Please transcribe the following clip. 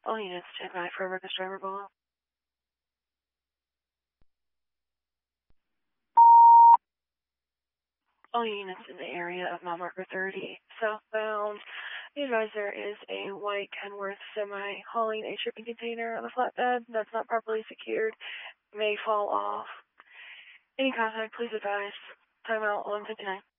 All units stand by for a reckless driver below. All units in the area of mile marker 30 southbound. Be advised there is a white Kenworth semi hauling a shipping container on a flatbed that's not properly secured. May fall off. Any contact, please advise. Timeout 11:59.